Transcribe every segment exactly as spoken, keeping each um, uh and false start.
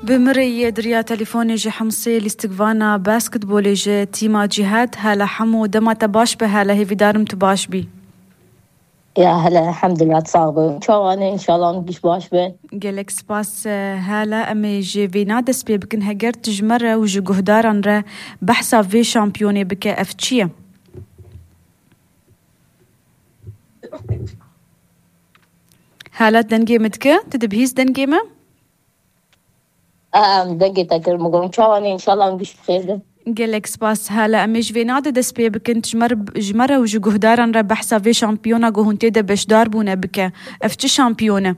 بمري دريا تليفوني جي حمصي لاستقفانا باسكت بولي جي تيما جهاد هلا حمو دما تباش بهلا هي في دارم تباش بي يا هلا الحمد لله تصاغبه شو أنا إن شاء الله نقش باش بين قالك سباس هلا أمي جي في نادس بي بكن هجر تجمرة وجي قهداران را بحثا في شامبيوني بك أفتشية هلا دنجي متك تدبهيز دنجي ما آم دقي تاكل مقرن شو أنا إن شاء الله نقش بخير قالك سباس هلا أمي جي في نادس دس بي بكن تجمر جمرة وجي قهداران را بحثا في شامبيونا قهون تيدا باش داربونا بك أفتش شامبيونة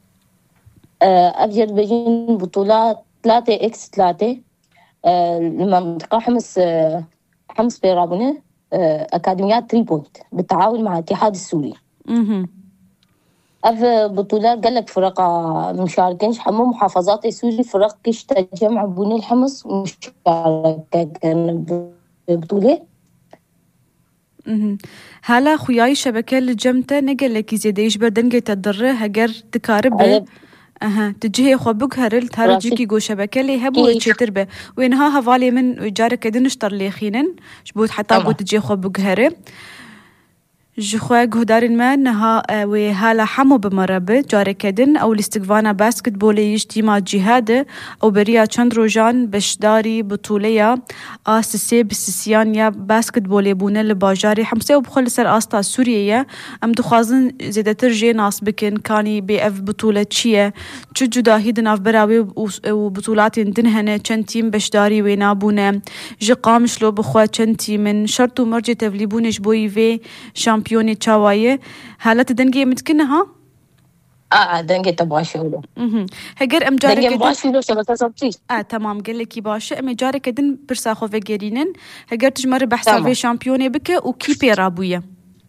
أبجد بجين بطولات ثلاثة إكس ثلاثة المنطقة حمص حمص بيرابونة أكاديميات تري بوينت بالتعاون مع الاتحاد السوري. اها أف بطولات قال لك فرق مشاركين حمو محافظات السوري فرق كش تجمع بني الحمص مشاركة كان ببطولة. اها هلا خوياي شبكة الجمتة نقل لك يزيد يجبر دنجي تدره هجر تكاربه اها تجيه خو بقهر تهرجيكي جو شبكه لي هبو تشتربه وينها هفالي من جارك دنشتر لي خينن شبوت حتى بو تجيه خو بقهر جخوا قهدارين ما نها وهالا حمو بمربة جاركدن أو الاستقفانا باسكت بولي يجتماع جهاد أو بريا چندروجان بشداري بطولية آسسي بسيسيانيا باسكت بولي بونا لباجاري حمسي وبخل سر آستا سوريا أم دخوازن زيادة ترجي ناس بكن كاني بأف بطولة شيا چو جدا هيدن أف براوي وبطولات دنهنة چند تيم بشداري وينابونا جقامش لو بخوا چند تيمن شرطو مرجي تفليبونش بوي في شام بيوني تشاوايه حالات دنجي متكنها اه دنجي تباشي ولو اها هجر ام جارك دنجي باشي ولو شبكه صبتي اه تمام قال لك باشه ام جارك دن برساخو فيجرينن هجر تجمر بحثا في شامبيوني بك وكي بيرابويه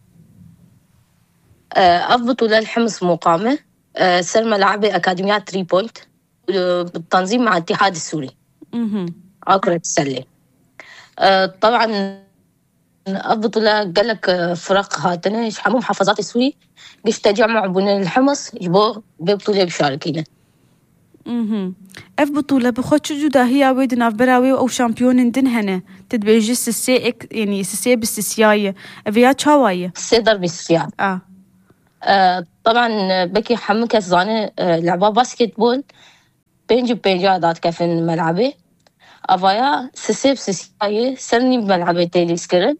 آه افضل الحمص مقامه آه سر ملعبي اكاديميات تري بوينت بالتنظيم مع الاتحاد السوري اها كرة السله آه طبعا البطولة قال لك فرق هاتنا يشحموا محافظات السوري قش تجمع بين الحمص يبغوا ببطولة بشاركينا. اها اف بطولة بخوتش جدا هي ويدنا في براوي او شامبيون دن هنا تدبيجي السي اك يعني السي بالسياية افيا شواية سيدر بالسياية اه. آه طبعا بكي حمك زانه آه لعبة باسكت بول بينج بينج عادات كفن ملعبي افايا سي بالسياية سرني بملعبي تيلي سكرن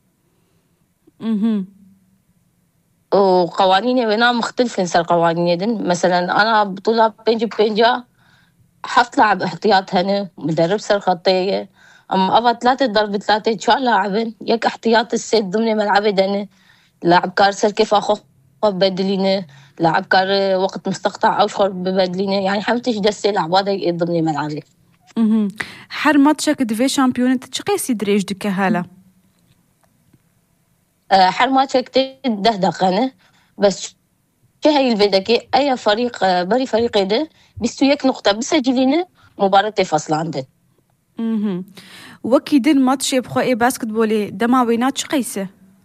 اها وقوانيني وينها مختلفة سر قوانيني دن مثلا أنا بطولة بينج بينجا حفت لعب احتياط هنا مدرب سر خطية أما أبا ثلاثة ضرب ثلاثة شو لاعبين يك احتياط السيد ضمن ملعبي دنا لاعب كار سر كيف أخو بدلينه لاعب كار وقت مستقطع أو شغل ببدلينه يعني حمتش دسي لعب هذا ضمن ملعبي. اها حر ماتشك دفي شامبيون تشقيسي دريج دكا هلا حر ماتشك ده دقنه بس هاي الفيديو أي فريق بري فريق ده بيستو يك نقطة بسجلينه مباراة فصل عندن. اها وكي دين ماتش يبخو اي باسكت بولي دما وينات شقيسة؟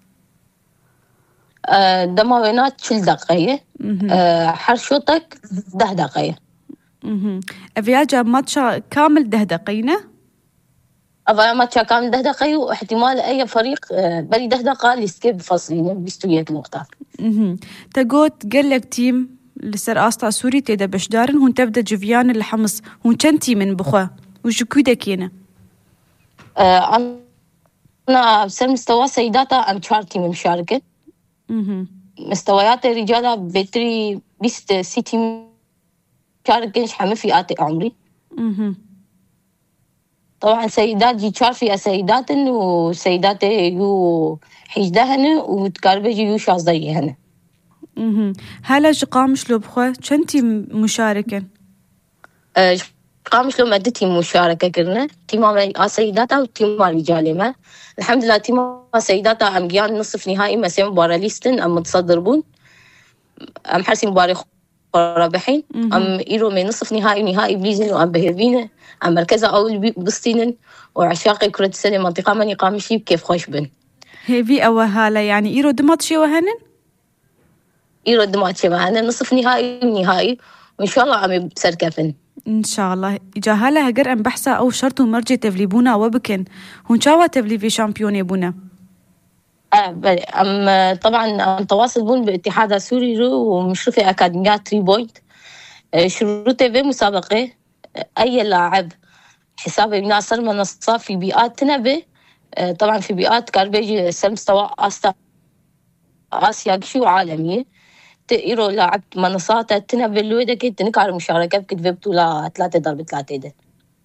آه دما وينات شل دقيقة آه حر شوطك ده دقيقة. اها افياجا ماتشا كامل ده دقيقة؟ أفا ماتشا كامل ده دقيقة واحتمال أي فريق آه بري ده دقيقة ليسكيب فصلينه بيستو يك نقطة. اها تقول قال لك تيم لسر آستا سوري تيدا بشدارن هون تبدا جفيان الحمص هون كان تيم من بخوا وشكو دكينا آه أنا بسر مستوى سيداتا أم شارتي من مشاركة اها مستويات الرجالة بتري بيست سيتي مشاركة حمي فئات عمري اها طبعا سيدات جي شارفي سيدات وسيدات يو حجدهن وتقاربه يو شازديهن اها هلا جقام شلو بخوا كنتي مشاركة أه قام شلو مدتي مشاركة كرنا تيما سيداتا وتيما رجالي الحمد لله تيما سيداتا أم جيان نصف نهائي مسيم مباراة ليستن أم متصدر بون أم حرسي مباراة رابحين أم إيرو من نصف نهائي نهائي بليزن وأم بهربينه أم مركزة أول بسطينن وعشاقي كرة السلة منطقة من يقام شيب كيف خوش بن هيفي أو هالا يعني إيرو دماتشي وهنن إيرو دماتشي وهنن نصف نهائي ونهائي وإن شاء الله عم بسر كفن إن شاء الله جاهلا هجر أم بحثا أو شرط مرجي تفليبونا وبكن هون شاوا تفليفي شامبيون يبونا. آه أم طبعا أم تواصل بون باتحاد السوري ومشرفة أكاديميات تري بوينت. شروطه في مسابقة أي لاعب حسابه يناصر منصة في بيئات تنبه، طبعا في بيئات كاربيجي سمستوى أستا آسيا شو عالمية تقيروا لاعب منصات تنبه اللويدة كي تنكار مشاركة بكتفة بطولة ثلاثة ضرب ثلاثة ده.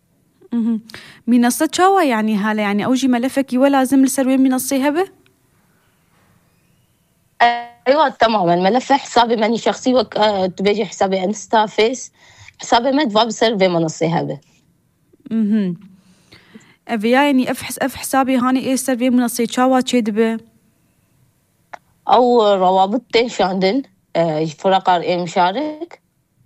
منصة شاوة يعني هلا يعني أوجي ملفك ولازم لسروين منصة هبه؟ أيوة تماما ملف حسابي ماني شخصي وك تبيجي حسابي انستا فيس حسابي ما دفع بسيرفي منصة هبه. اها أبيا يعني أفحس أف حسابي هاني إيه سيرفي منصة شاوة تشيدبه أو روابط تنشاندن فرقار إيه مشارك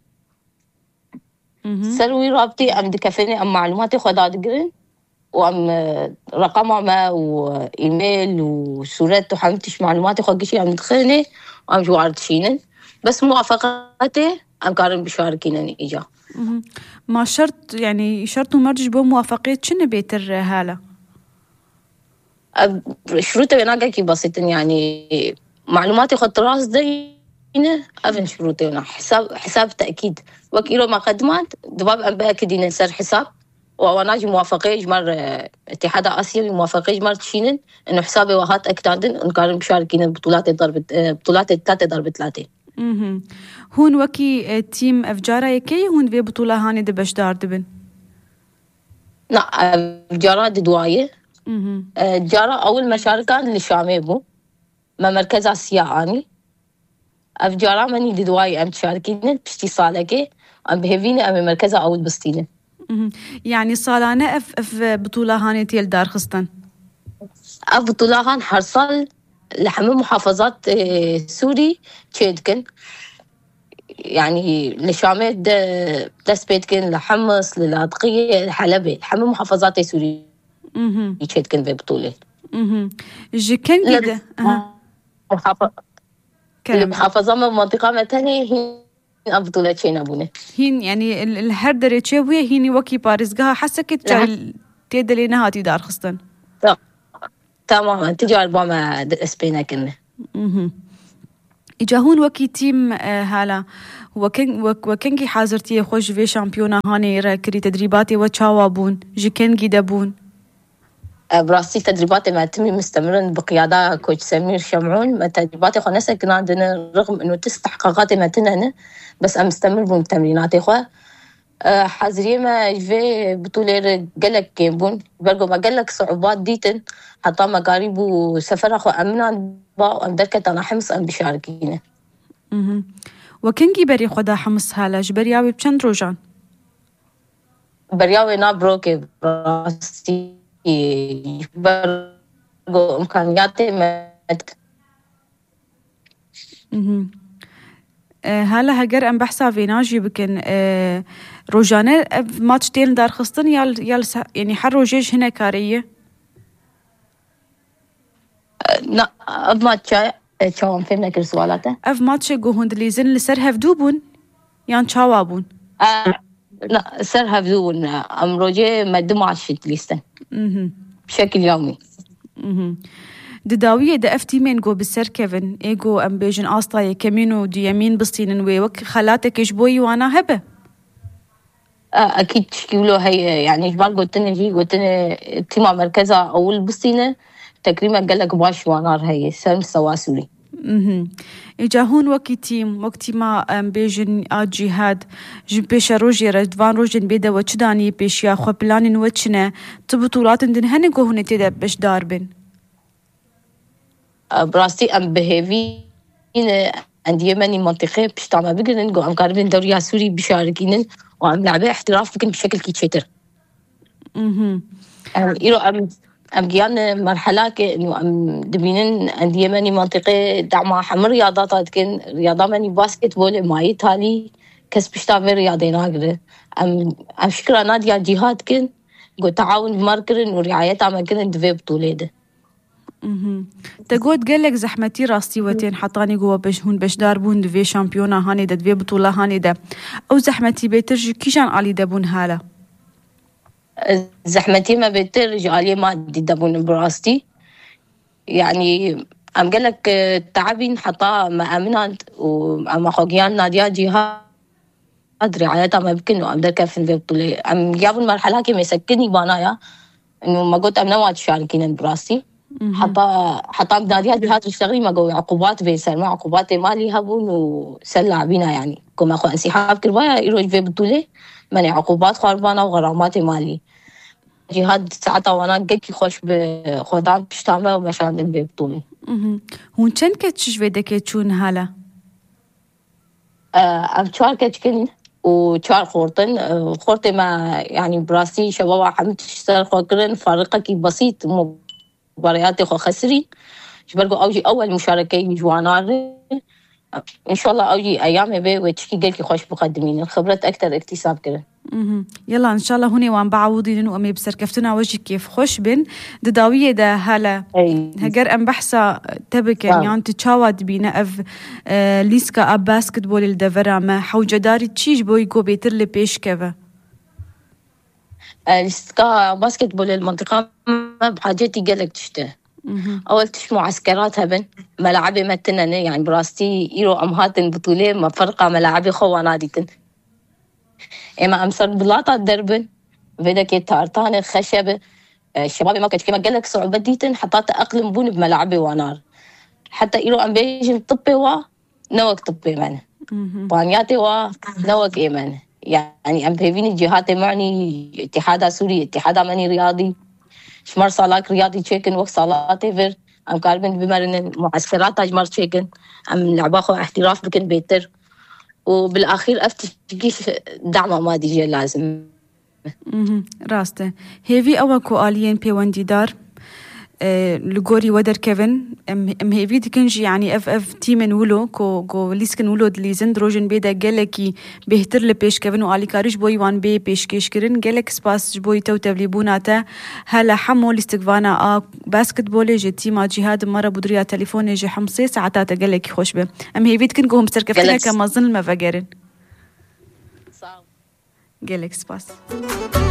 سروي رابطي أم دكفيني أم معلوماتي خداد قرن وأم رقمه ما وإيميل وصورات وحمتش معلوماتي خد شيء أم دخلني وأم جوارد شينن بس موافقته أم كارن بشاركينني إجا. ما شرط يعني شرط مرجج بموافقة شنو بيتر هالة؟ شروطه بيناقا كي بسيط يعني معلوماتي خد راس دينه أفن شروطه حساب حساب تأكيد وكيلو ما خدمات دباب أم بأكدين نسر حساب وأناجي موافقة جمر اتحاد آسيا موافقة جمر تشينن إنه حسابي وهات أكتادن إن كانوا مشاركين بطولات ضرب بطولات الثلاثة ضرب ثلاثة. اها هون وكي تيم أفجارة يكي هون في بطولة هاني دبش دار دبن؟ لا أفجارة دواية. اها جارة أول مشاركة للشامي بو ما مركز آسيا آني أفجارة مني دواية أم تشاركين بشتي صالكي أم بهفيني أم مركزة أول بستينة. يعني صالانة أف أف بطولة هاني تيل دار خستن؟ أف بطولة هان حرصل لحمل محافظات سوري تشيدكن يعني لشامات دسبيتكن لحمص للاذقيه الحلبة حمل محافظات سوري تشيدكن في بطولة. اها جكن جدا اها المحافظة من منطقة مثلا هي بطولة شينابونة هين يعني الهردرة تشويه هيني وكي بارزقها حسكت جاي تيدلي نهاتي دار خستن تماما تجار باما اسبينا كنا. اها إجاهون وكي تيم هالا وكن وكنجي حاضرتي خوش في شامبيونا هاني راكري تدريباتي وتشاوابون جكنجي دبون براسي تدريباتي ما تمي مستمرن بقيادة كوتش سمير شمعون ما تدريباتي خو نسا كنا عندنا رغم انه تستحقاقاتي ما تنهن بس ام مستمر بون تمريناتي خو حاضرية ما في بطولة قلق كيبون برقو ما قلق صعوبات ديتن حتى ما قارب وسفر أخو أمنا با أم دركت أنا حمص أم بشاركينه. اها وكنجي بري خدا حمص هالا جبرياوي بچند روجان؟ برياوي نابروكي براستي برقو إمكانياتي مد. اها هلا هجر أم بحثا فيناجي بكن أه روجانة ماتش تيل دار خستن يال يال يعني حر روجيج هنا كارية؟ لا أب ماتش شوام فهمنا كل سوالاته. أف ماتش جوهند اللي زين لسر هفدوبون يان شاوابون. آه لا سر هفدوبون أم روجي مدمو عشت ليستن. اها بشكل يومي. اها دداوية دا افتي من جو بالسر كيفن ايجو ام بيجن آسطاية كمينو دي يمين بسطينن ويوك خلاتك اجبوي وانا هبه اكيد تشكيلو هي يعني جبال قلتني جي قلتني تيما مركزة اول بسطينة تقريبا قالك باش وانار هي سلم سواسولي. اها اجاهون وكي تيم وقتي ما ام بيجن آد جهاد جن بيشا روجي ردوان روجن بيدا وچداني بيشيا خو بلانن وچنا تبطولات دن هنگو هنه تيدا بش داربن براستي ام بهيفي عندي يمني منطقة باش تعمل بقدر نقول ام قاربين دوري سوري بشاركين وام لعبة احتراف بكن بشكل كيتشيتر. اها ام يرو ام ام جيان مرحلة كأنه ام دبينن عندي يمني منطقة دعمها حمر رياضات كن رياضة مني باسكت بول ماي تالي كسب اشتغل رياضي ناقرة ام ام شكرا نادية جهاد كن قو تعاون بماركرن ورعايتها ما كن دفي بطولة ده. اها تقود قال لك زحمتي راستي وتين حطاني جوا بش هون باش داربون دفي شامبيونا هاني دا دفي بطولة هاني دا او زحمتي بيترجي كيشان علي دابون هالا زحمتي ما بيترجي علي ما دي دابون براستي يعني ام قال لك تعبين حطا ما امنت وما خوغيان ناديا جهاد رعايتها ما يمكن ام درك في البطولة ام جابوا المرحلة كي ما يسكني بانايا انه ما قلت ام نوات شاركين براستي حتى حتى ناديها جهات الشغلي ما قوي عقوبات بيسر ما عقوبات مالي هبون وسلع بينا يعني كما اخو انسحاب كربايا يروج في بطولة ماني عقوبات خربانة وغرامات مالي جهاد ساعتها وانا قلت خوش بخدام بشتامه ومشان ببطولة هون چند كتشش فيدك تشون هالا ام چهار كتشكن وچهار خورتن خورتي ما يعني براسي شباب حمد اشتغل خوكرن فارقة بسيط مبارياتي خو خسري جبرقو اوجي اول مشاركة جوانار ان شاء الله اوجي ايام بي وتشكي قلكي خوش مقدمين الخبرة اكتر اكتساب كده يلا ان شاء الله هوني وان بعوضين وامي بسركفتنا وجهي كيف خوش بن دداويه ده هلا هجر ام بحثا تبك يعني تشاود بينا اف آه ليسكا اب باسكتبول الدفرا ما حوجه داري تشيج بوي جو بيتر لي بيش كذا آه ليسكا باسكتبول المنطقه بحاجتي قالك تشته اول تش معسكرات هبن ملاعبي متنن يعني براستي يرو امهاتن بطوله ما فرقه ملاعبي خو ناديتن اما امسر بلاطه دربن بدك تارتان خشب الشباب ما كنت كما قال لك صعوبه ديتن حتى اقلم بون بملعبي ونار حتى يرو ام بيجي طبي وا نوك طبي من بانياتي وا نوك ايمن يعني ام بيفيني جهات معني اتحاد سوري اتحاد ماني رياضي شمر صالات رياضي تشيكن وقت صالات فير ام كاربن بمرن معسكرات اجمر تشيكن ام لعباخو احتراف بكن بيتر وبالاخير افتش دعم مادي جي لازم راسته هيفي اول كوالين بيوندي دار أه لغوري ودر كيفن ام ام هيفي تكنجي يعني اف اف تيمن ولو كو كو ليسكن ولو دليزن دروجن بيدا قالكي بهتر لبيش كيفن وعلي كارش بوي وان بي بيش كيش كرن قالك سباس بوي تو تبليبوناتا هلا حمو الاستقفانا اه باسكتبول جي تيما جهاد مره بدريا تليفون جي حمصي ساعتها قالك خوش به ام هيفي تكن قوم سركفتنا كما ظن ما فقرن قالك سباس